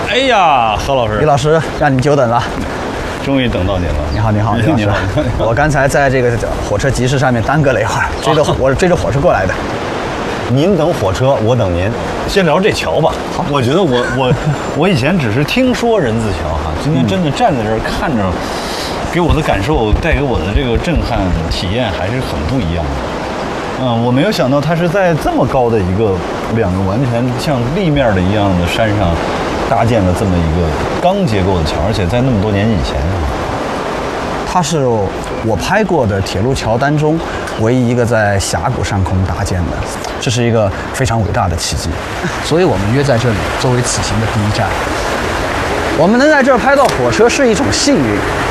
哎呀，何老师， 李老师，让你久等了。 终于等到您了。 你好，你好，李老师。我刚才在这个火车集市上面耽搁了一会儿，我是追着火车过来的。 您等火车，我等您。 先聊这桥吧。好，我觉得我以前只是听说人字桥哈，今天真的站在这儿看着，给我的感受，带给我的这个震撼体验还是很不一样的。我没有想到它是在这么高的两个完全像立面的一样的山上搭建了这么一个钢结构的桥，而且在那么多年以前它是我拍过的铁路桥当中唯一一个在峡谷上空搭建的，这是一个非常伟大的奇迹。所以我们约在这里作为此行的第一站。我们能在这儿拍到火车是一种幸运，